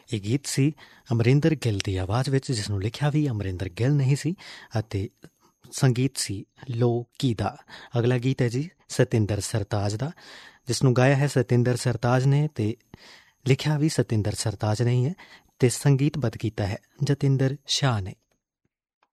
ਇਹ ਗੀਤ ਸੀ ਅਮਰਿੰਦਰ ਗਿੱਲ ਦੀ ਆਵਾਜ਼ ਵਿੱਚ, ਜਿਸ ਨੂੰ ਲਿਖਿਆ ਵੀ ਅਮਰਿੰਦਰ ਗਿੱਲ ਨਹੀਂ ਸੀ ਅਤੇ ਸੰਗੀਤ ਸੀ ਲੋਕੀ ਦਾ। ਅਗਲਾ ਗੀਤ ਹੈ ਜੀ ਸਤਿੰਦਰ ਸਰਤਾਜ ਦਾ, ਜਿਸ ਨੂੰ ਗਾਇਆ ਹੈ ਸਤਿੰਦਰ ਸਰਤਾਜ ਨੇ ਅਤੇ ਲਿਖਿਆ ਵੀ ਸਤਿੰਦਰ ਸਰਤਾਜ ਨੇ ਹੀ ਹੈ ਅਤੇ ਸੰਗੀਤਬੱਧ ਕੀਤਾ ਹੈ ਜਤਿੰਦਰ ਸ਼ਾਹ ਨੇ।